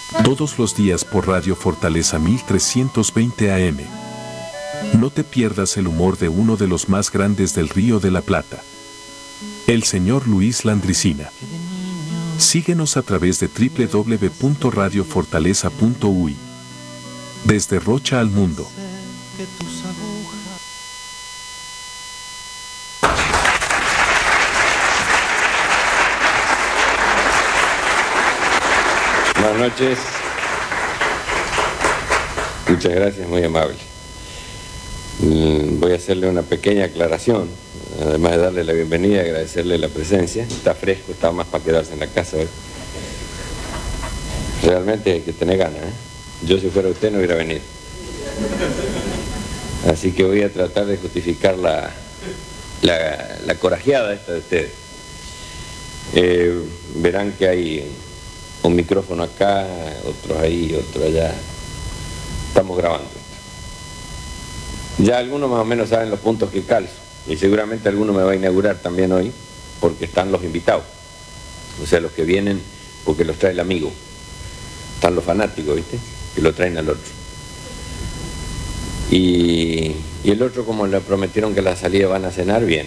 Todos los días por Radio Fortaleza 1320 AM. No te pierdas el humor de uno de los más grandes del Río de la Plata, el señor Luis Landricina. Síguenos a través de www.radiofortaleza.uy. Desde Rocha al mundo. Buenas noches. Muchas gracias, muy amable. Voy a hacerle una pequeña aclaración, además de darle la bienvenida y agradecerle la presencia. Está fresco, está más para quedarse en la casa hoy. Realmente hay que tener ganas, ¿eh? Yo si fuera usted no hubiera venido. Así que voy a tratar de justificar la corajeada esta de ustedes. Verán que hay un micrófono acá, otro ahí, otro allá. Estamos grabando esto. Ya algunos más o menos saben los puntos que calzo, y seguramente alguno me va a inaugurar también hoy, porque están los invitados, o sea, los que vienen porque los trae el amigo. Están los fanáticos, ¿viste?, que lo traen al otro. Y el otro, como le prometieron que a la salida van a cenar, viene.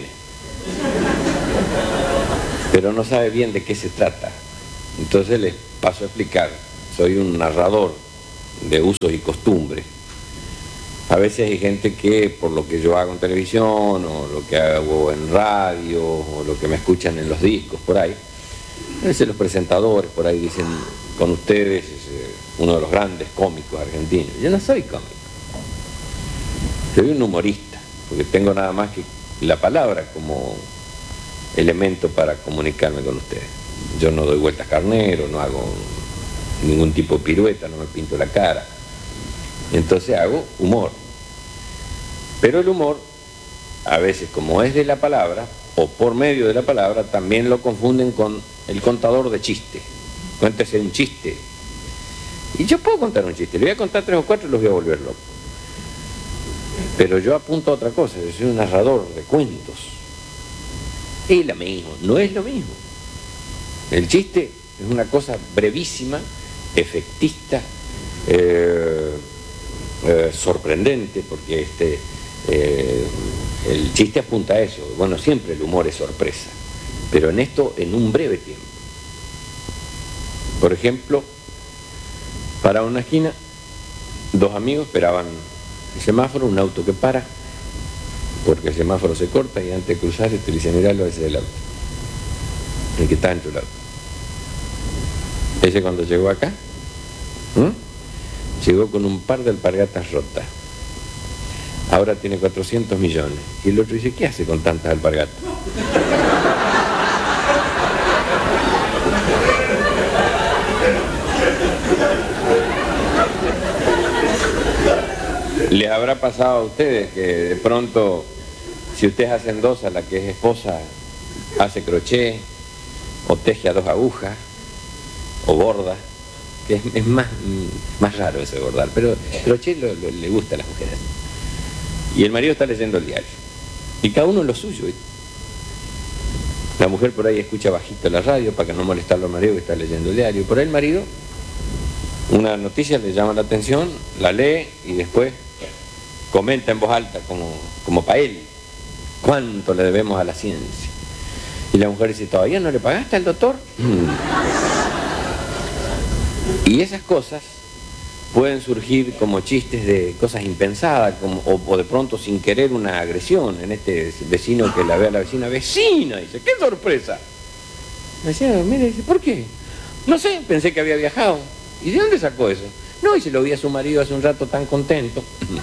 Pero no sabe bien de qué se trata. Entonces les paso a explicar. Soy un narrador de usos y costumbres. A veces hay gente que, por lo que yo hago en televisión, o lo que hago en radio, o lo que me escuchan en los discos, por ahí, a veces los presentadores por ahí dicen, con ustedes es uno de los grandes cómicos argentinos. Yo no soy cómico. Soy un humorista, porque tengo nada más que la palabra como elemento para comunicarme con ustedes. Yo no doy vueltas carnero, no hago ningún tipo de pirueta, no me pinto la cara. Entonces hago humor. Pero el humor, a veces como es de la palabra, o por medio de la palabra, también lo confunden con el contador de chistes. Cuéntese un chiste. Y yo puedo contar un chiste, le voy a contar 3 o 4 y los voy a volver locos. Pero yo apunto a otra cosa, yo soy un narrador de cuentos. Es lo mismo, no es lo mismo. El chiste es una cosa brevísima, efectista, sorprendente, porque el chiste apunta a eso. Bueno, siempre el humor es sorpresa, pero en esto en un breve tiempo. Por ejemplo, para una esquina, 2 amigos esperaban el semáforo, un auto que para, porque el semáforo se corta y antes de cruzar le dicen, miralo, ese es el auto, el que está dentro del auto. Ese cuando llegó acá, llegó con un par de alpargatas rotas. Ahora tiene 400 millones. Y el otro dice, ¿qué hace con tantas alpargatas? ¿Les habrá pasado a ustedes que de pronto, si ustedes hacen dos, a la que es esposa hace crochet, o teje a 2 agujas, o borda, que es más raro eso de bordar, pero crochet le gusta a las mujeres. Y el marido está leyendo el diario, y cada uno lo suyo, ¿eh? La mujer por ahí escucha bajito la radio para que no molestarlo al marido que está leyendo el diario. Por ahí el marido, una noticia le llama la atención, la lee y después comenta en voz alta, como para él, cuánto le debemos a la ciencia. Y la mujer dice, ¿todavía no le pagaste al doctor? Y esas cosas pueden surgir como chistes de cosas impensadas, o de pronto sin querer una agresión en este vecino que la ve a la vecina, dice, ¡qué sorpresa! La vecina, mira, dice, ¿por qué? No sé, pensé que había viajado. ¿Y de dónde sacó eso? No, y se lo vi a su marido hace un rato tan contento.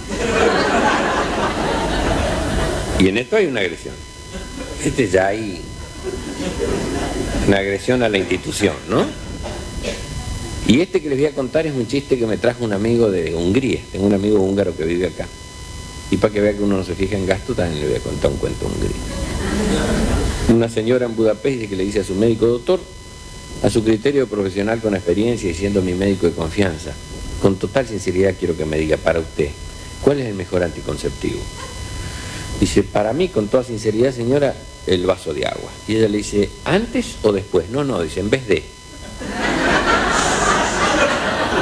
Y en esto hay una agresión. Ya hay una agresión a la institución, ¿no? Y este que les voy a contar es un chiste que me trajo un amigo de Hungría. Tengo un amigo húngaro que vive acá. Y para que vea que uno no se fija en gasto, también le voy a contar un cuento húngaro. Una señora en Budapest que le dice a su médico, doctor, a su criterio profesional con experiencia y siendo mi médico de confianza, con total sinceridad quiero que me diga para usted, ¿cuál es el mejor anticonceptivo? Dice, para mí, con toda sinceridad, señora, el vaso de agua. Y ella le dice, ¿antes o después? No, dice, en vez de.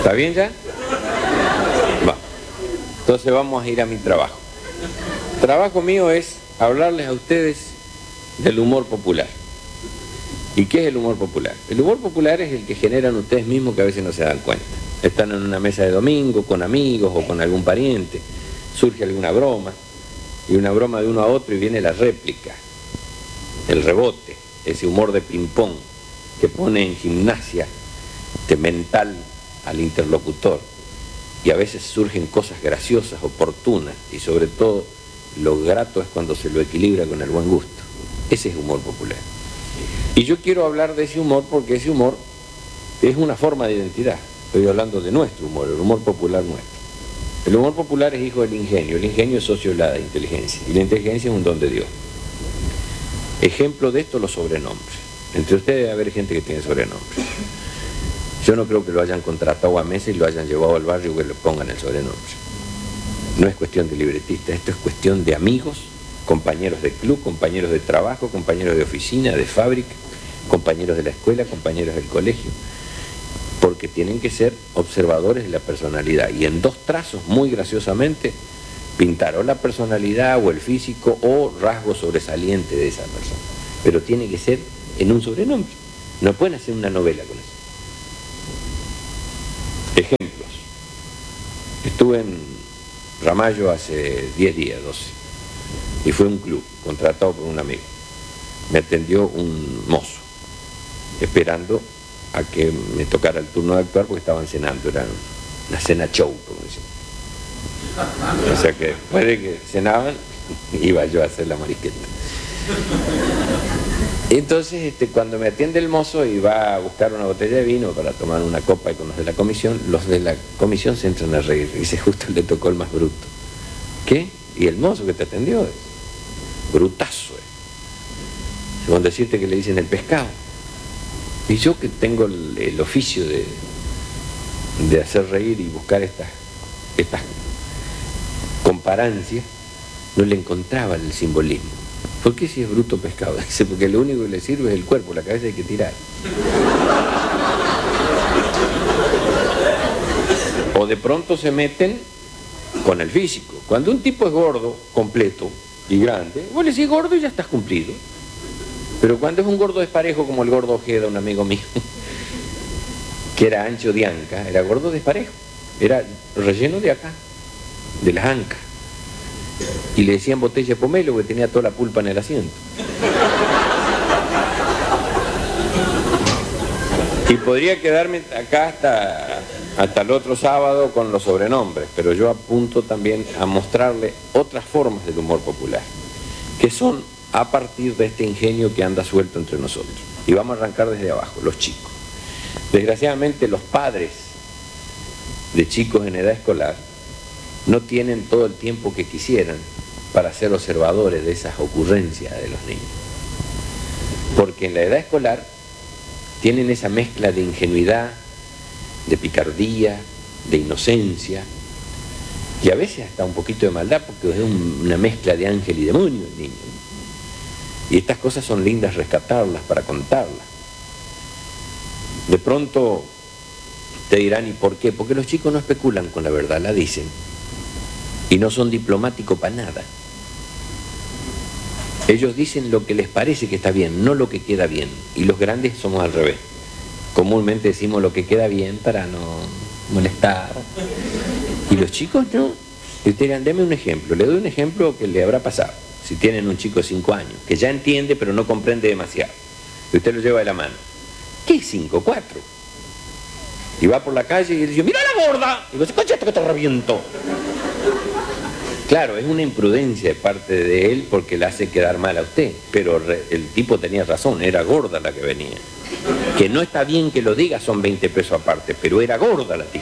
¿Está bien ya? Va. Entonces vamos a ir a mi trabajo. El trabajo mío es hablarles a ustedes del humor popular. ¿Y qué es el humor popular? El humor popular es el que generan ustedes mismos que a veces no se dan cuenta. Están en una mesa de domingo con amigos o con algún pariente, surge alguna broma, y una broma de uno a otro y viene la réplica, el rebote, ese humor de ping-pong que pone en gimnasia mental al interlocutor. Y a veces surgen cosas graciosas, oportunas, y sobre todo lo grato es cuando se lo equilibra con el buen gusto. Ese es humor popular. Y yo quiero hablar de ese humor porque ese humor es una forma de identidad. Estoy hablando de nuestro humor, el humor popular nuestro. El humor popular es hijo del ingenio. El ingenio es socio de la inteligencia. Y la inteligencia es un don de Dios. Ejemplo de esto, los sobrenombres. Entre ustedes debe haber gente que tiene sobrenombres. Yo no creo que lo hayan contratado a mesa y lo hayan llevado al barrio que le pongan el sobrenombre. No es cuestión de libretista, esto es cuestión de amigos, compañeros de club, compañeros de trabajo, compañeros de oficina, de fábrica, compañeros de la escuela, compañeros del colegio, porque tienen que ser observadores de la personalidad y en dos trazos, muy graciosamente, pintar o la personalidad o el físico o rasgo sobresaliente de esa persona, pero tiene que ser en un sobrenombre, no pueden hacer una novela con eso. Ejemplos. Estuve en Ramallo hace 10 días, 12, y fue a un club contratado por un amigo. Me atendió un mozo, esperando a que me tocara el turno de actuar porque estaban cenando, era una cena show, como dicen. O sea que después de que cenaban, iba yo a hacer la marisqueta. Entonces, cuando me atiende el mozo y va a buscar una botella de vino para tomar una copa con los de la comisión se entran a reír. Y dice, justo le tocó el más bruto. ¿Qué? ¿Y el mozo que te atendió? Brutazo. Según decirte que le dicen el pescado. Y yo que tengo el oficio de hacer reír y buscar estas comparancias, no le encontraba el simbolismo. ¿Por qué si es bruto pescado? Dice, porque lo único que le sirve es el cuerpo, la cabeza hay que tirar. O de pronto se meten con el físico. Cuando un tipo es gordo, completo y grande, vos le decís gordo y ya estás cumplido. Pero cuando es un gordo desparejo, como el gordo Ojeda, un amigo mío, que era ancho de anca, era gordo desparejo, era relleno de acá, de las ancas. Y le decían botella de pomelo porque tenía toda la pulpa en el asiento. Y podría quedarme acá hasta el otro sábado con los sobrenombres, pero yo apunto también a mostrarle otras formas del humor popular, que son a partir de este ingenio que anda suelto entre nosotros. Y vamos a arrancar desde abajo, los chicos. Desgraciadamente los padres de chicos en edad escolar no tienen todo el tiempo que quisieran para ser observadores de esas ocurrencias de los niños. Porque en la edad escolar tienen esa mezcla de ingenuidad, de picardía, de inocencia, y a veces hasta un poquito de maldad, porque es una mezcla de ángel y demonio el niño. Y estas cosas son lindas rescatarlas para contarlas. De pronto te dirán, ¿y por qué? Porque los chicos no especulan con la verdad, la dicen. Y no son diplomáticos para nada. Ellos dicen lo que les parece que está bien, no lo que queda bien. Y los grandes somos al revés. Comúnmente decimos lo que queda bien para no molestar. Y los chicos no. Y ustedes dirán, deme un ejemplo. Le doy un ejemplo que le habrá pasado. Si tienen un chico de 5 años, que ya entiende pero no comprende demasiado. Y usted lo lleva de la mano. ¿Qué es 5? 4. Y va por la calle y dice, ¡mira la gorda! Y dice, ¡concha, que te reviento! Claro, es una imprudencia de parte de él porque le hace quedar mal a usted, pero el tipo tenía razón, era gorda la que venía. Que no está bien que lo diga, son 20 pesos aparte, pero era gorda la tía.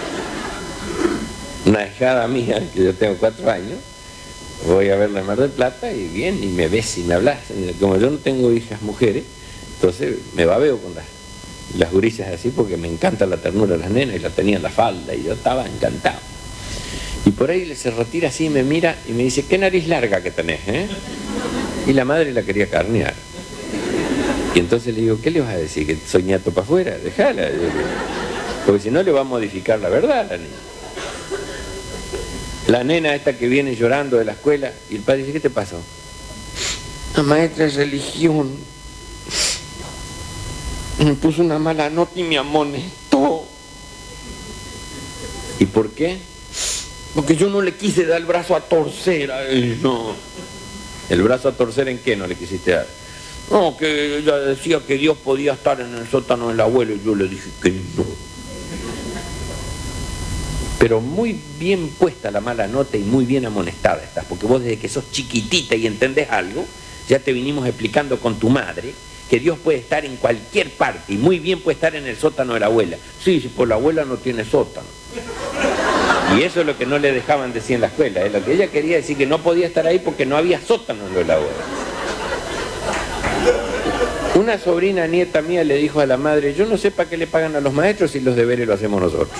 Una hijada mía, que yo tengo 4 años, voy a verla en Mar del Plata y bien, y me ves y me hablas. Como yo no tengo hijas mujeres, entonces me babeo con las gurisas así porque me encanta la ternura de las nenas y la tenía en la falda y yo estaba encantado. Y por ahí se retira así, me mira y me dice, qué nariz larga que tenés, ¿eh? Y la madre la quería carnear. Y entonces le digo, ¿qué le vas a decir? ¿Que soy ñato para afuera? Déjala. Porque si no le va a modificar la verdad a la niña. La nena esta que viene llorando de la escuela, y el padre dice, ¿qué te pasó? La maestra de religión me puso una mala nota y me amonestó. ¿Y por qué? Porque yo no le quise dar el brazo a torcer. Ay, no. ¿El brazo a torcer en qué no le quisiste dar? No, que ella decía que Dios podía estar en el sótano del abuelo y yo le dije que no. Pero muy bien puesta la mala nota y muy bien amonestada estás, porque vos desde que sos chiquitita y entendés algo, ya te vinimos explicando con tu madre que Dios puede estar en cualquier parte y muy bien puede estar en el sótano de la abuela. Sí, si por la abuela no tiene sótano. Y eso es lo que no le dejaban decir en la escuela, es lo que ella quería decir, que no podía estar ahí porque no había sótano en lo de la abuela. Una sobrina nieta mía le dijo a la madre, yo no sé para qué le pagan a los maestros si los deberes lo hacemos nosotros.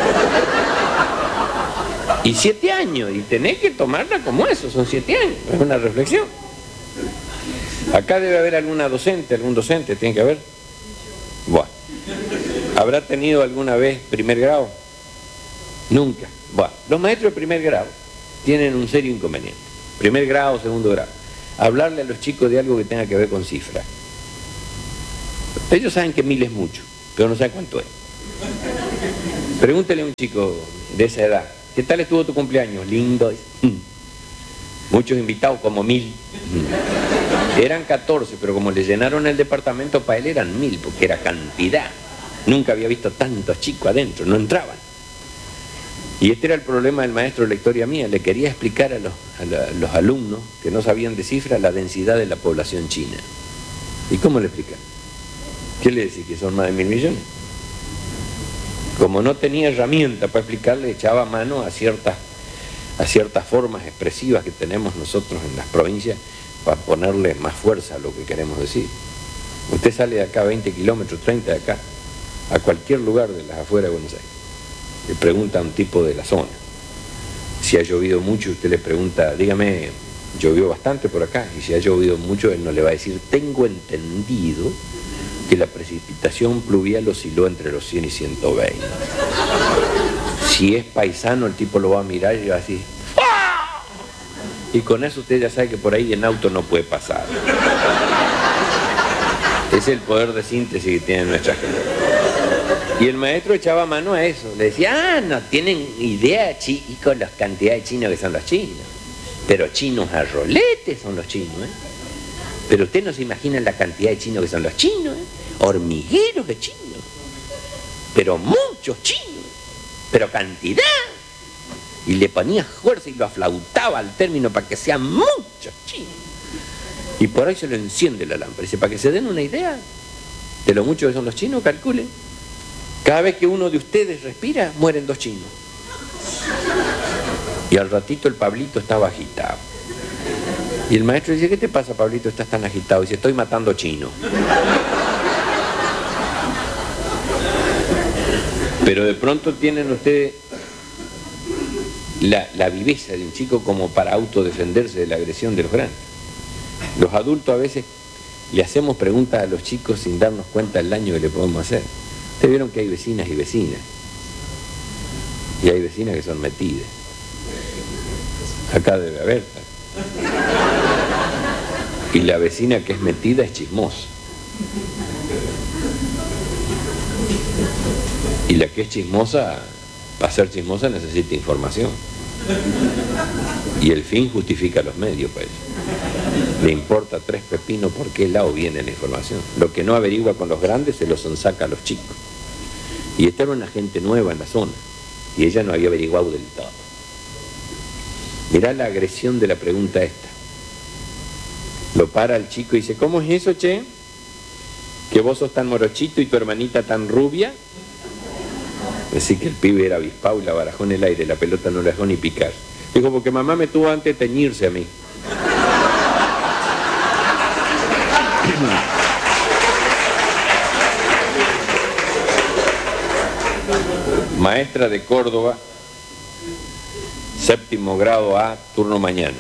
Y 7 años, y tenés que tomarla como eso, son 7 años, es una reflexión. Acá debe haber alguna docente, algún docente, tiene que haber. Bueno, ¿habrá tenido alguna vez primer grado? Nunca. Bueno, los maestros de primer grado tienen un serio inconveniente. Primer grado, segundo grado. Hablarle a los chicos de algo que tenga que ver con cifras. Ellos saben que 1000 es mucho, pero no saben cuánto es. Pregúntele a un chico de esa edad, ¿qué tal estuvo tu cumpleaños? Lindo. Muchos invitados, como 1000. Eran 14, pero como le llenaron el departamento, para él eran 1000, porque era cantidad. Nunca había visto tantos chicos adentro, no entraban. Y este era el problema del maestro de la historia mía. Le quería explicar a los alumnos que no sabían de cifras la densidad de la población china. ¿Y cómo le explica? ¿Qué le decía? Que son más de 1000 millones. Como no tenía herramienta para explicarle, echaba mano a ciertas formas expresivas que tenemos nosotros en las provincias para ponerle más fuerza a lo que queremos decir. Usted sale de acá 20 kilómetros, 30 de acá, a cualquier lugar de las afueras de Buenos Aires. Le pregunta a un tipo de la zona. Si ha llovido mucho, usted le pregunta, dígame, llovió bastante por acá. Y si ha llovido mucho, él no le va a decir, tengo entendido que la precipitación pluvial osciló entre los 100 y 120. Si es paisano, el tipo lo va a mirar y va a decir, ¡ah! Y con eso usted ya sabe que por ahí en auto no puede pasar. Es el poder de síntesis que tiene nuestra gente. Y el maestro echaba mano a eso. Le decía, no tienen idea, chicos, las cantidades de chinos que son los chinos. Pero chinos a roletes son los chinos, ¿eh? Pero usted no se imagina la cantidad de chinos que son los chinos, ¿eh? Hormigueros de chinos. Pero muchos chinos. Pero cantidad. Y le ponía fuerza y lo aflautaba al término para que sean muchos chinos. Y por ahí se lo enciende la lámpara. Dice, para que se den una idea de lo mucho que son los chinos, calculen. Cada vez que uno de ustedes respira, mueren 2 chinos. Y al ratito el Pablito estaba agitado. Y el maestro dice, ¿qué te pasa, Pablito? Estás tan agitado. Dice, estoy matando chinos. Pero de pronto tienen ustedes la viveza de un chico como para autodefenderse de la agresión de los grandes. Los adultos a veces le hacemos preguntas a los chicos sin darnos cuenta del daño que le podemos hacer. Ustedes vieron que hay vecinas y vecinas. Y hay vecinas que son metidas. Acá debe haber. Y la vecina que es metida es chismosa. Y la que es chismosa, para ser chismosa necesita información. Y el fin justifica los medios, pues. Le importa 3 pepinos por qué lado viene la información. Lo que no averigua con los grandes se lo sonsaca a los chicos. Y esta era una gente nueva en la zona. Y ella no había averiguado del todo. Mirá la agresión de la pregunta esta. Lo para el chico y dice, ¿cómo es eso, che? ¿Que vos sos tan morochito y tu hermanita tan rubia? Así que el pibe era avispado y la barajó en el aire, la pelota no la dejó ni picar. Dijo, porque mamá me tuvo antes de teñirse a mí. Maestra de Córdoba, 7º grado A, turno mañana.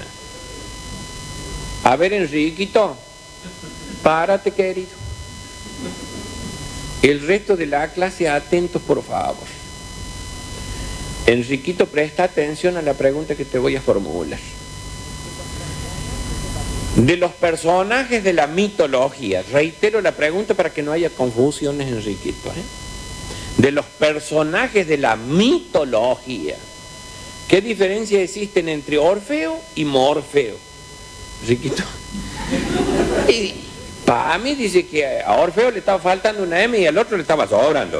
A ver, Enriquito, párate, querido. El resto de la clase, atentos por favor. Enriquito, presta atención a la pregunta que te voy a formular. De los personajes de la mitología, reitero la pregunta para que no haya confusiones, Enriquito, de los personajes de la mitología, ¿qué diferencia existen entre Orfeo y Morfeo? Enriquito. Y para mí dice que a Orfeo le estaba faltando una M y al otro le estaba sobrando.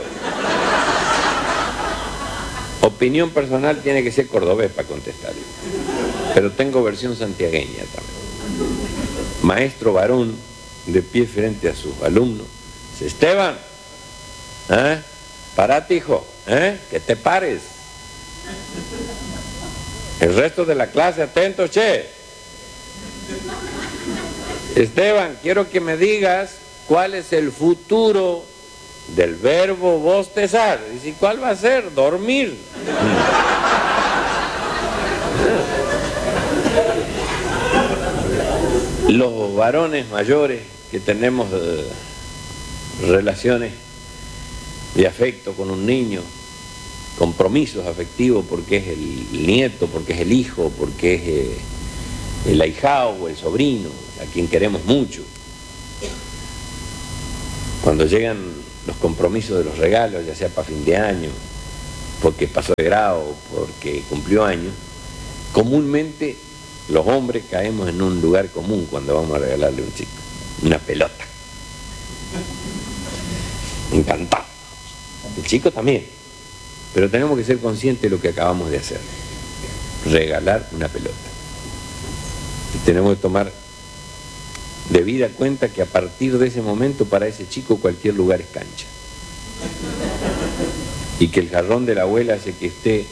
Opinión personal, tiene que ser cordobés para contestar. Pero tengo versión santiagueña también. Maestro varón, de pie frente a sus alumnos, dice: Esteban, parate, hijo, que te pares. El resto de la clase, atentos, che. Esteban, quiero que me digas cuál es el futuro del verbo bostezar. Dice: ¿cuál va a ser? Dormir. Los varones mayores que tenemos relaciones de afecto con un niño, compromisos afectivos porque es el nieto, porque es el hijo, porque es el ahijado o el sobrino, a quien queremos mucho. Cuando llegan los compromisos de los regalos, ya sea para fin de año, porque pasó de grado, porque cumplió años, comúnmente los hombres caemos en un lugar común cuando vamos a regalarle a un chico: una pelota. Encantado. El chico también. Pero tenemos que ser conscientes de lo que acabamos de hacer: regalar una pelota. Y tenemos que tomar debida cuenta que a partir de ese momento, para ese chico cualquier lugar es cancha. Y que el jarrón de la abuela hace que usted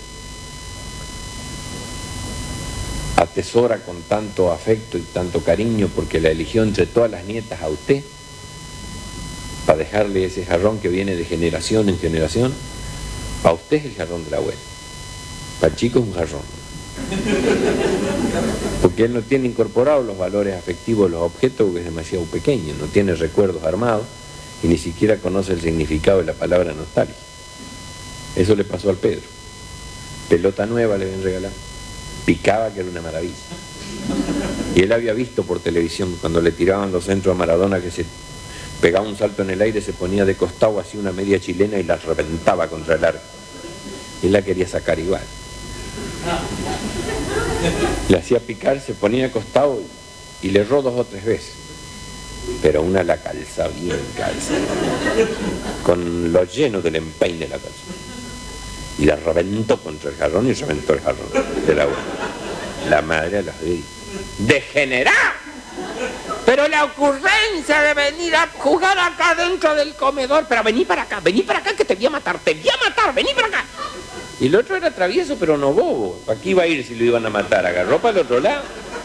atesora con tanto afecto y tanto cariño, porque la eligió entre todas las nietas a usted, para dejarle ese jarrón que viene de generación en generación. Para usted es el jarrón de la abuela, para el chico es un jarrón, porque él no tiene incorporados los valores afectivos de los objetos, porque es demasiado pequeño, no tiene recuerdos armados y ni siquiera conoce el significado de la palabra nostalgia. Eso le pasó al Pedro. Pelota nueva le habían regalado, picaba, que era una maravilla, y él había visto por televisión cuando le tiraban los centros a Maradona, que se pegaba un salto en el aire, se ponía de costado, hacía una media chilena y la reventaba contra el arco. Él la quería sacar igual. Le hacía picar, se ponía de costado y le erró 2 o 3 veces. Pero una la calza bien calza, con lo lleno del empeine la calza. Y la reventó contra el jarrón y reventó el jarrón de la abuela. La madre la vi. ¡Degenerado! Pero la ocurrencia de venir a jugar acá dentro del comedor, pero vení para acá que te voy a matar, vení para acá. Y el otro era travieso, pero no bobo. ¿Para qué iba a ir si lo iban a matar? Agarró para el otro lado.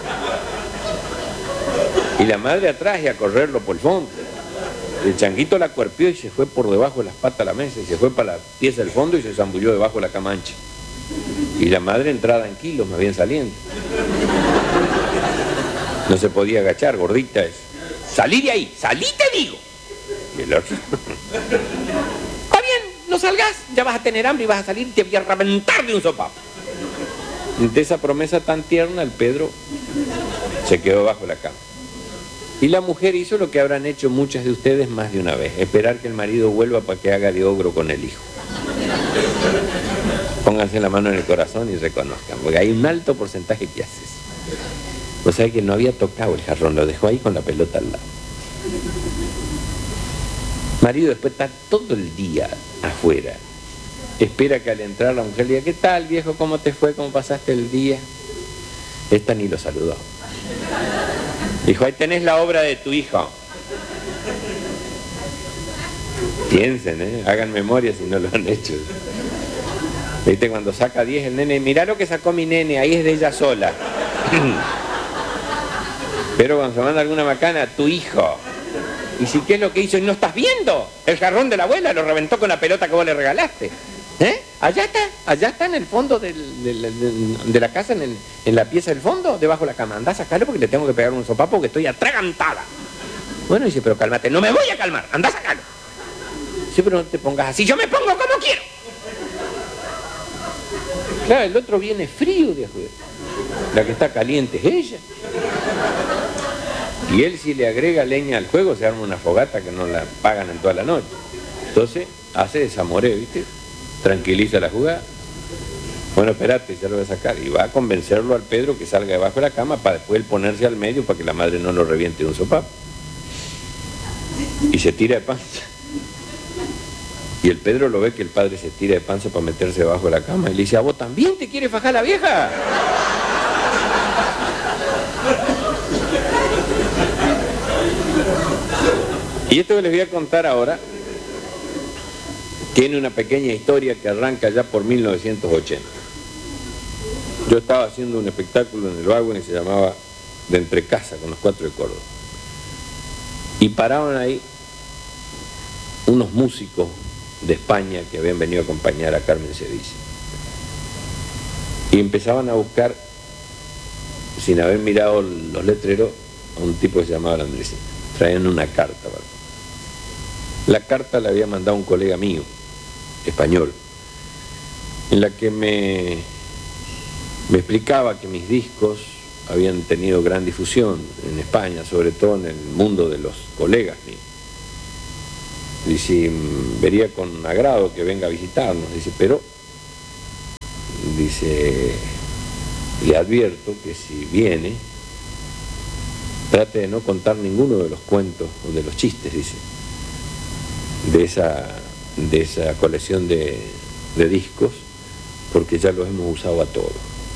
Y la madre atrás y a correrlo por el fondo. El changuito la cuerpió y se fue por debajo de las patas a la mesa, y se fue para la pieza del fondo y se zambulló debajo de la cama ancha. Y la madre entrada en kilos, más bien saliendo. No se podía agachar, gordita es. ¡Salí de ahí! ¡Salí, te digo! Y el otro: está bien, no salgas, ya vas a tener hambre y vas a salir y te voy a reventar de un sopapo. De esa promesa tan tierna, el Pedro se quedó bajo la cama. Y la mujer hizo lo que habrán hecho muchas de ustedes más de una vez: esperar que el marido vuelva para que haga de ogro con el hijo. Pónganse la mano en el corazón y reconozcan, porque hay un alto porcentaje que hace eso. O sea que no había tocado el jarrón, lo dejó ahí con la pelota al lado. Marido después está todo el día afuera, espera que al entrar la mujer le diga: ¿qué tal, viejo? ¿Cómo te fue? ¿Cómo pasaste el día? Esta ni lo saludó. Dijo: ahí tenés la obra de tu hijo. Piensen, hagan memoria si no lo han hecho. ¿Viste? Cuando saca 10 el nene: mirá lo que sacó mi nene, ahí es de ella sola. Pero cuando se manda alguna macana: tu hijo. ¿Y si qué es lo que hizo? ¿Y no estás viendo? El jarrón de la abuela lo reventó con la pelota que vos le regalaste. Allá está en el fondo de la casa, en la pieza del fondo, debajo de la cama. Andá a sacarlo porque le tengo que pegar un sopapo porque estoy atragantada. Bueno, dice: pero cálmate. No me voy a calmar, andá a sacarlo. Sí, pero no te pongas así, yo me pongo como quiero. Claro, el otro viene frío de afuera. La que está caliente es ella. Y él, si le agrega leña al fuego, se arma una fogata que no la pagan en toda la noche. Entonces hace desamoreo, ¿viste? Tranquiliza la jugada. Bueno, espérate, ya lo voy a sacar. Y va a convencerlo al Pedro que salga debajo de la cama para después él ponerse al medio para que la madre no lo reviente de un sopapo. Y se tira de panza. Y el Pedro lo ve que el padre se tira de panza para meterse debajo de la cama. Y le dice, ¿a vos también te quiere fajar la vieja? Y esto que les voy a contar ahora tiene una pequeña historia que arranca ya por 1980. Yo estaba haciendo un espectáculo en el Bagüen y se llamaba De Entre Casa con los Cuatro de Córdoba. Y paraban ahí unos músicos de España que habían venido a acompañar a Carmen Sevilla. Y empezaban a buscar, sin haber mirado los letreros, a un tipo que se llamaba Landricina. Traían una carta, ¿verdad? La carta la había mandado un colega mío, español, en la que me explicaba que mis discos habían tenido gran difusión en España, sobre todo en el mundo de los colegas míos. Dice, vería con agrado que venga a visitarnos, dice, pero, dice, le advierto que si viene, trate de no contar ninguno de los cuentos o de los chistes, dice, de esa colección de discos, porque ya los hemos usado a todos.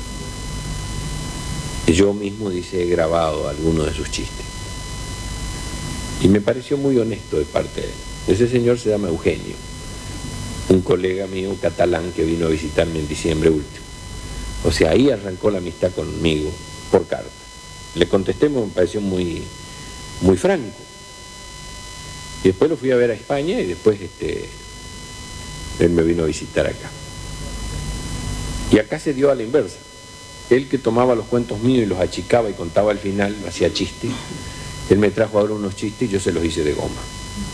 Yo mismo, dice, he grabado algunos de sus chistes. Y me pareció muy honesto de parte de él. Ese señor se llama Eugenio, un colega mío catalán que vino a visitarme en diciembre último. O sea, ahí arrancó la amistad conmigo por carta. Le contesté, me pareció muy franco. Y después lo fui a ver a España y después él me vino a visitar acá. Y acá se dio a la inversa. Él, que tomaba los cuentos míos y los achicaba y contaba al final, hacía chistes. Él me trajo ahora unos chistes y yo se los hice de goma.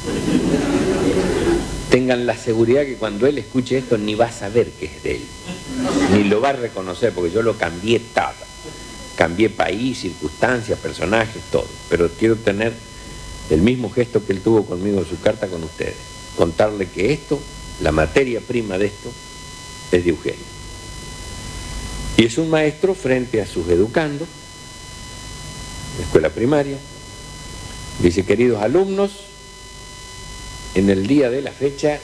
Tengan la seguridad que cuando él escuche esto ni va a saber que es de él, ni lo va a reconocer, porque yo lo cambié todo. Cambié país, circunstancias, personajes, todo. Pero quiero tener el mismo gesto que él tuvo conmigo en su carta con ustedes. Contarle que esto, la materia prima de esto, es de Eugenio. Y es un maestro frente a sus educandos, de escuela primaria. Dice, queridos alumnos, en el día de la fecha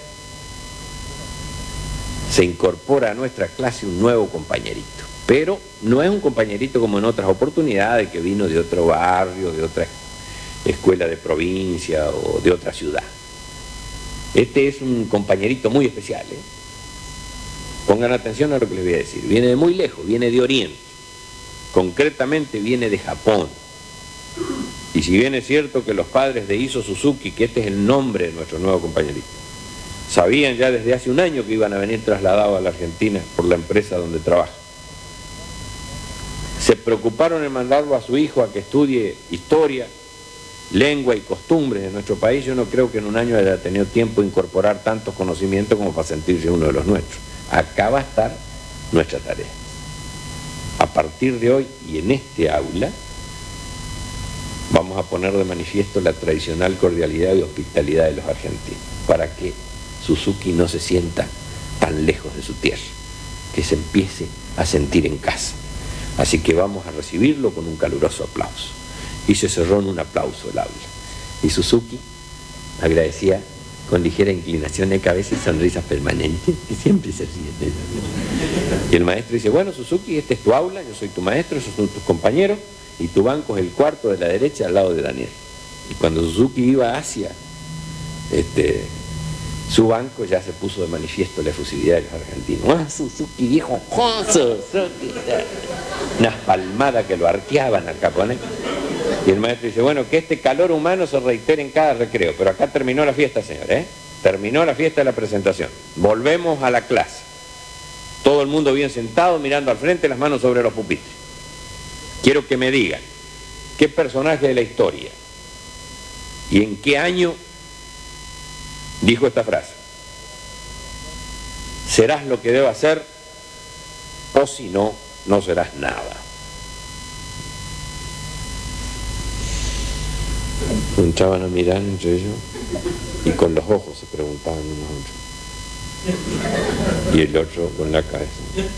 se incorpora a nuestra clase un nuevo compañerito. Pero no es un compañerito como en otras oportunidades, que vino de otro barrio, de otra escuela de provincia o de otra ciudad. Este es un compañerito muy especial, ¿eh? Pongan atención a lo que les voy a decir. Viene de muy lejos, viene de Oriente. Concretamente viene de Japón. Y si bien es cierto que los padres de Iso Suzuki, que este es el nombre de nuestro nuevo compañerito, sabían ya desde hace un año que iban a venir trasladados a la Argentina por la empresa donde trabaja, se preocuparon en mandarlo a su hijo a que estudie historia, lengua y costumbres de nuestro país. Yo no creo que en un año haya tenido tiempo de incorporar tantos conocimientos como para sentirse uno de los nuestros. Acá va a estar nuestra tarea. A partir de hoy y en este aula vamos a poner de manifiesto la tradicional cordialidad y hospitalidad de los argentinos, para que Suzuki no se sienta tan lejos de su tierra, que se empiece a sentir en casa. Así que vamos a recibirlo con un caluroso aplauso. Y se cerró en un aplauso el aula. Y Suzuki agradecía con ligera inclinación de cabeza y sonrisas permanentes, que siempre se ríe de ella. Y el maestro dice, bueno, Suzuki, esta es tu aula, yo soy tu maestro, esos son tus compañeros, y tu banco es el cuarto de la derecha al lado de Daniel. Y cuando Suzuki iba hacia su banco, ya se puso de manifiesto la efusividad de los argentinos. ¡Ah, Suzuki, viejo! ¡Oh, Suzuki! Unas palmadas que lo arqueaban al japonés. Y el maestro dice, bueno, que este calor humano se reitere en cada recreo, pero acá terminó la fiesta, señor, ¿eh? Terminó la fiesta de la presentación. Volvemos a la clase. Todo el mundo bien sentado, mirando al frente, las manos sobre los pupitres. Quiero que me digan, ¿qué personaje de la historia y en qué año dijo esta frase? serás lo que debas ser, o si no, no serás nada. Entraban a mirar entre ellos y con los ojos se preguntaban unos a otros. Y el otro con la cabeza.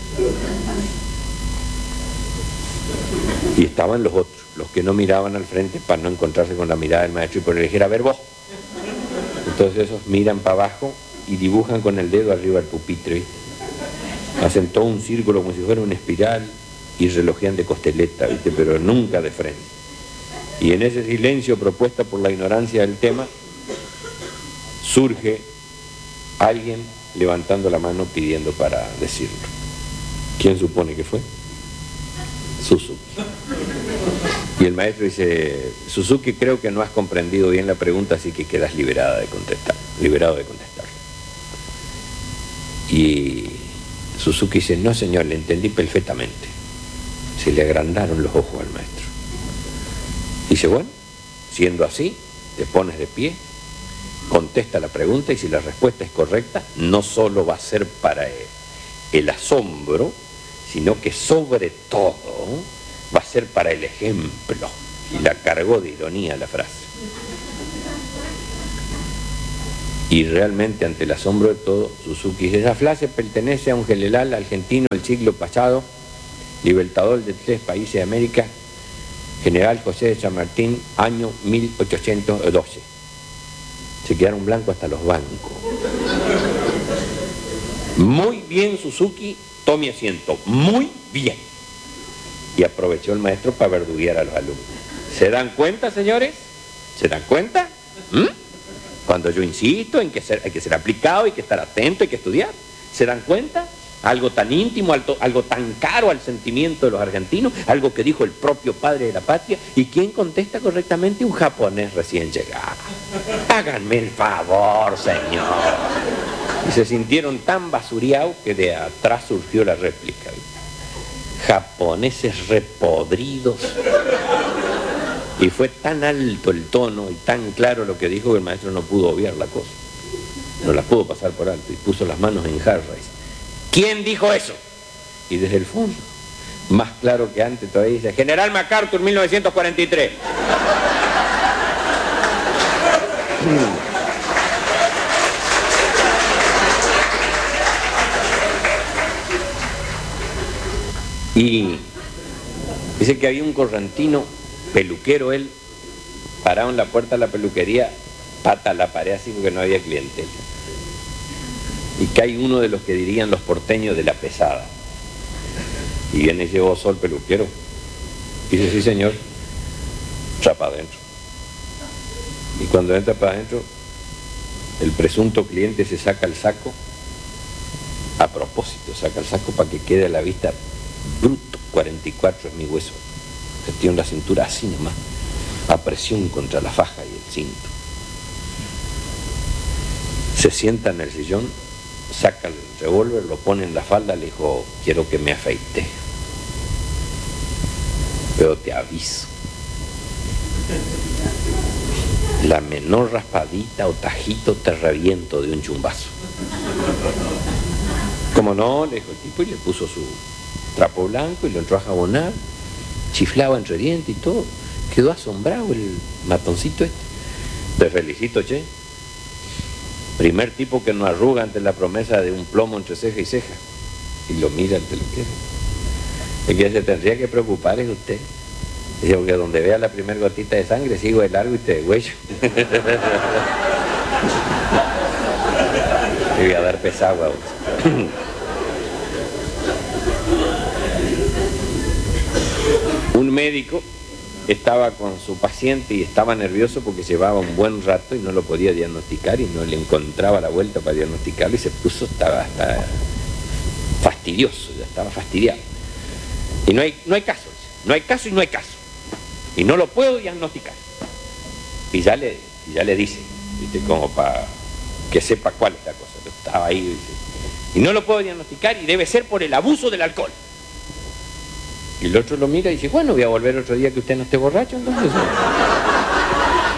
Y estaban los otros, los que no miraban al frente para no encontrarse con la mirada del maestro y por le dijera, a ver vos. Entonces esos miran para abajo y dibujan con el dedo arriba el pupitre, ¿viste? Hacen todo un círculo como si fuera una espiral y relojean de costeleta, ¿viste? Pero nunca de frente. Y en ese silencio propuesto por la ignorancia del tema, surge alguien levantando la mano pidiendo para decirlo. ¿Quién supone que fue? Suzuki. Y el maestro dice, Suzuki, creo que no has comprendido bien la pregunta, así que quedas liberado de contestar. Y Suzuki dice, no señor, le entendí perfectamente. Se le agrandaron los ojos al maestro. Dice, bueno, siendo así, te pones de pie, contesta la pregunta y si la respuesta es correcta, no solo va a ser para el asombro, sino que sobre todo va a ser para el ejemplo. Y la cargó de ironía la frase. Y realmente ante el asombro de todo, Suzuki dice, esa frase pertenece a un general argentino del siglo pasado, libertador de 3 países de América, general José de San Martín, año 1812. Se quedaron blancos hasta los bancos. Muy bien, Suzuki, tome asiento, muy bien. Y aprovechó el maestro para verduguear a los alumnos. ¿Se dan cuenta, señores? ¿Se dan cuenta? Cuando yo insisto en que hay que ser aplicado, hay que estar atento, hay que estudiar. ¿Se dan cuenta? Algo tan íntimo, algo tan caro al sentimiento de los argentinos, algo que dijo el propio padre de la patria. ¿Y quién contesta correctamente? Un japonés recién llegado. Háganme el favor, señor. Y se sintieron tan basureados que de atrás surgió la réplica. Japoneses repodridos. Y fue tan alto el tono y tan claro lo que dijo que el maestro no pudo obviar la cosa. No la pudo pasar por alto y puso las manos en jarra. ¿Quién dijo eso? Y desde el fondo, más claro que antes todavía dice, General MacArthur, 1943. Y dice que había un correntino, peluquero él, parado en la puerta de la peluquería, pata a la pared así porque no había clientela. Y cae uno de los que dirían los porteños de la pesada. Y viene y llevó sol peluquero. Dice, sí señor, entra para adentro. Y cuando entra para adentro, el presunto cliente se saca el saco, a propósito, saca el saco para que quede a la vista bruto, 44 es mi hueso. Se tiene la cintura así nomás, a presión contra la faja y el cinto. Se sienta en el sillón, saca el revólver, lo pone en la falda, le dijo, quiero que me afeite. Pero te aviso, la menor raspadita o tajito te reviento de un chumbazo. Como no, le dijo el tipo y le puso su trapo blanco y lo entró a jabonar, chiflaba entre dientes y todo. Quedó asombrado el matoncito este. Te felicito, che. Primer tipo que no arruga ante la promesa de un plomo entre ceja y ceja. Y lo mira ante lo que es. El que se tendría que preocupar es usted. Dice, porque donde vea la primera gotita de sangre, sigo de largo y te degüello. Te voy a dar pesagua a vos. Un médico estaba con su paciente y estaba nervioso porque llevaba un buen rato y no lo podía diagnosticar y no le encontraba la vuelta para diagnosticarlo y se puso, estaba hasta fastidioso, ya estaba fastidiado. Y no hay caso, no hay caso y no hay caso. Y no lo puedo diagnosticar. Y ya le dice, ¿viste? Como para que sepa cuál es la cosa. Yo estaba ahí, ¿viste? Y no lo puedo diagnosticar y debe ser por el abuso del alcohol. Y el otro lo mira y dice, bueno, voy a volver otro día que usted no esté borracho, entonces.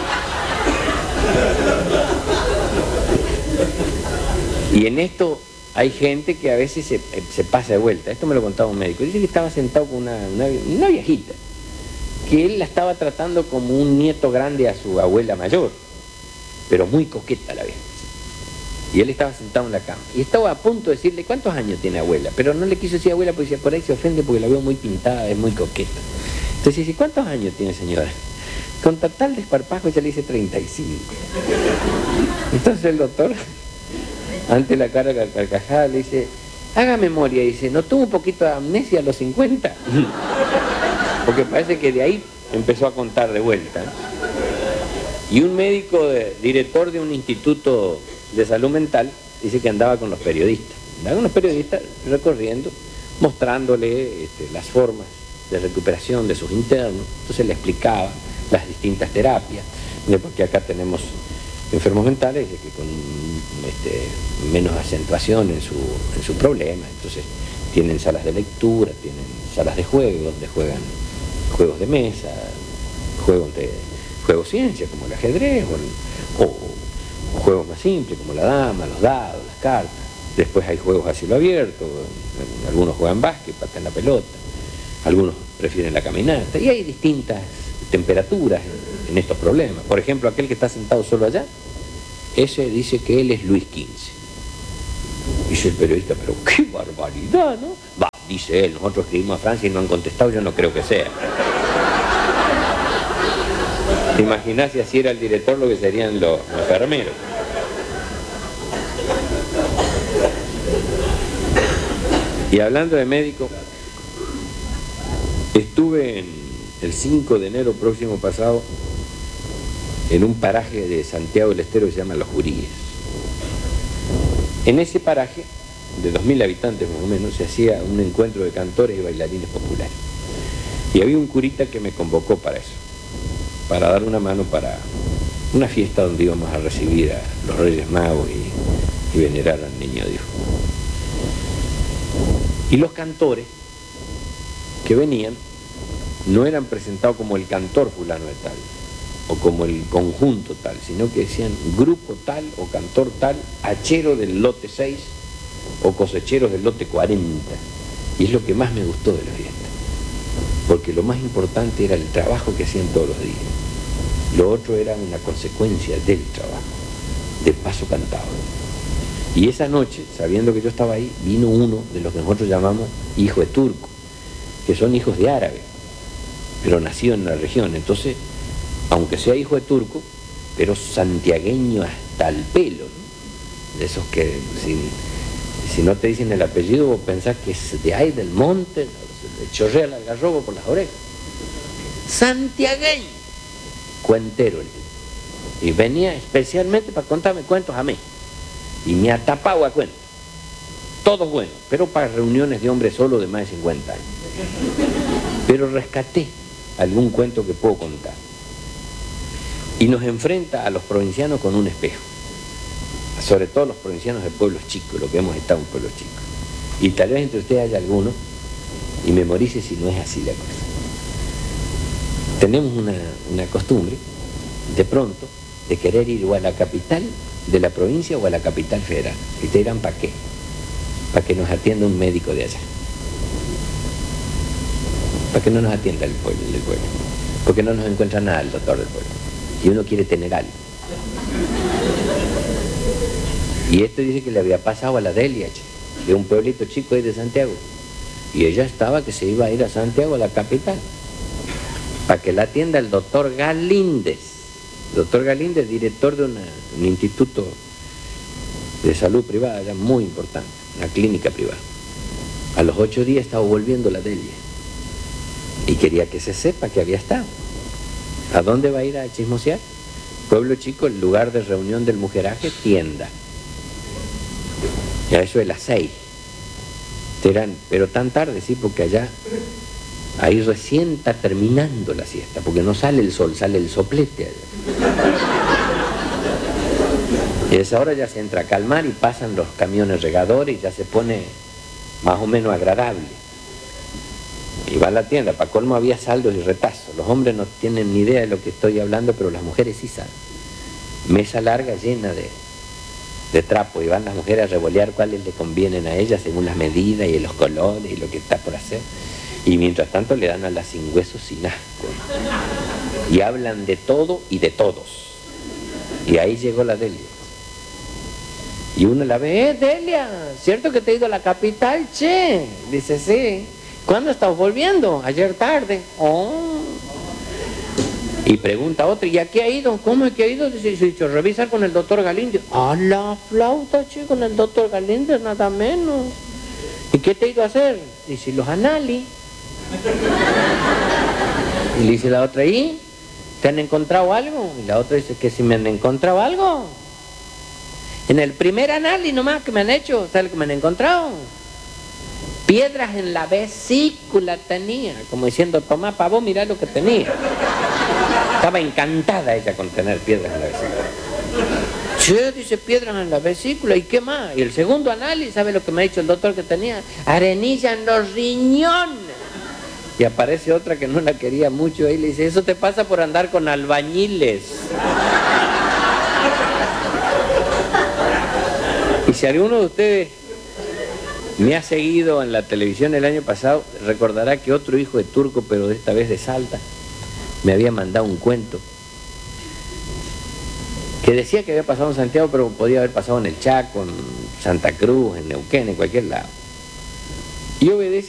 Y en esto hay gente que a veces se pasa de vuelta. Esto me lo contaba un médico. Dice que estaba sentado con una viejita, que él la estaba tratando como un nieto grande a su abuela mayor, pero muy coqueta la vieja. Y él estaba sentado en la cama. Y estaba a punto de decirle, ¿cuántos años tiene abuela? Pero no le quiso decir abuela porque decía, por ahí se ofende porque la veo muy pintada, es muy coqueta. Entonces dice, ¿cuántos años tiene señora? Con total desparpajo ella le dice 35. Entonces el doctor, ante la cara carcajada, le dice, haga memoria. Y dice, ¿no tuvo un poquito de amnesia a los 50? Porque parece que de ahí empezó a contar de vuelta. Y un médico, director de un instituto de salud mental, dice que andaba con los periodistas. Andaba con los periodistas recorriendo, mostrándole las formas de recuperación de sus internos. Entonces le explicaba las distintas terapias, porque acá tenemos enfermos mentales que con menos acentuación en su problema. Entonces tienen salas de lectura, tienen salas de juegos, donde juegan juegos de mesa, juegos ciencia como el ajedrez o juegos más simples como la dama, los dados, las cartas. Después hay juegos a cielo abierto, algunos juegan básquet, patean la pelota, algunos prefieren la caminata, y hay distintas temperaturas en estos problemas. Por ejemplo, aquel que está sentado solo allá, ese dice que él es Luis XV. Dice el periodista, pero qué barbaridad, ¿no? Va, dice él, nosotros escribimos a Francia y no han contestado, yo no creo que sea. ¿Te imaginas si así era el director lo que serían los enfermeros? Y hablando de médico, estuve el 5 de enero próximo pasado en un paraje de Santiago del Estero que se llama Los Juríes. En ese paraje, de 2000 habitantes más o menos, se hacía un encuentro de cantores y bailarines populares. Y había un curita que me convocó para eso, para dar una mano para una fiesta donde íbamos a recibir a los Reyes Magos y venerar al Niño Dios. Y los cantores que venían no eran presentados como el cantor fulano de tal, o como el conjunto tal, sino que decían grupo tal o cantor tal, hachero del lote 6 o cosecheros del lote 40. Y es lo que más me gustó de la fiesta, porque lo más importante era el trabajo que hacían todos los días. Lo otro era una consecuencia del trabajo, de paso cantado. Y esa noche, sabiendo que yo estaba ahí, vino uno de los que nosotros llamamos hijo de turco, que son hijos de árabe, pero nacido en la región. Entonces, aunque sea hijo de turco, pero santiagueño hasta el pelo, ¿no? De esos que si no te dicen el apellido, vos pensás que es de ahí del monte, le chorrea el algarrobo por las orejas. Santiagueño, cuentero el tipo. Y venía especialmente para contarme cuentos a mí. Y me ha tapado a cuentos. Todos buenos, pero para reuniones de hombres solo de más de 50 años. Pero rescaté algún cuento que puedo contar. Y nos enfrenta a los provincianos con un espejo. Sobre todo los provincianos de pueblos chicos, lo que hemos estado en pueblos chicos. Y tal vez entre ustedes haya alguno, y memorice si no es así la cosa. Tenemos una costumbre, de pronto, de querer ir o a la capital de la provincia o a la capital federal. Y te dirán, ¿para qué? Para que nos atienda un médico de allá. Para que no nos atienda el pueblo, porque no nos encuentra nada el doctor del pueblo. Y uno quiere tener algo. Y esto dice que le había pasado a la Delia, de un pueblito chico ahí de Santiago. Y ella estaba que se iba a ir a Santiago, a la capital, para que la atienda el doctor Galíndez. Doctor Galíndez, director de un instituto de salud privada, ya muy importante, una clínica privada. A los 8 días estaba volviendo la Delia. Y quería que se sepa que había estado. ¿A dónde va a ir a chismosear? Pueblo chico, el lugar de reunión del mujeraje, tienda. Y a eso de las 6. Pero tan tarde, sí, porque allá, ahí recién está terminando la siesta, porque no sale el sol, sale el soplete allá. Y a esa hora ya se entra a calmar y pasan los camiones regadores y ya se pone más o menos agradable. Y va a la tienda, para colmo había saldos y retazos. Los hombres no tienen ni idea de lo que estoy hablando, pero las mujeres sí saben. Mesa larga llena de trapo y van las mujeres a revolear cuáles le convienen a ellas según las medidas y los colores y lo que está por hacer. Y mientras tanto le dan a la sin hueso sin asco. Y hablan de todo y de todos. Y ahí llegó la Delia. Y uno la ve, Delia, ¿cierto que te he ido a la capital, che? Dice, sí. ¿Cuándo estás volviendo? Ayer tarde. Oh. Y pregunta a otro, ¿y a qué ha ido? ¿Cómo es que ha ido? Dice, revisar con el doctor Galíndez. A la flauta, che, con el doctor Galíndez, nada menos. ¿Y qué te ha ido a hacer? Dice, los análisis. Y le dice la otra, ¿y? ¿Te han encontrado algo? Y la otra dice, que si me han encontrado algo. En el primer análisis nomás que me han hecho, ¿sabes lo que me han encontrado? Piedras en la vesícula tenía, como diciendo, tomá pa' vos, mirá lo que tenía. Estaba encantada ella con tener piedras en la vesícula. Che, dice, piedras en la vesícula, ¿y qué más? Y el segundo análisis, ¿sabe lo que me ha dicho el doctor que tenía? Arenilla en los riñones. Y aparece otra que no la quería mucho y le dice, eso te pasa por andar con albañiles. Y si alguno de ustedes me ha seguido en la televisión el año pasado, recordará que otro hijo de turco, pero de esta vez de Salta, me había mandado un cuento que decía que había pasado en Santiago, pero podía haber pasado en el Chaco, en Santa Cruz, en Neuquén, en cualquier lado. Y obedece